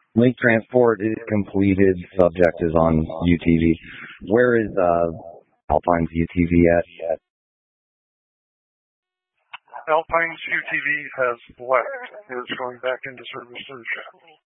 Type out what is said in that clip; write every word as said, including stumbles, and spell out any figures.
Link transport is completed. Subject is on U T V. Where is uh, Alpine's U T V at? Alpine's U T V has left. It is going back into service to the shop.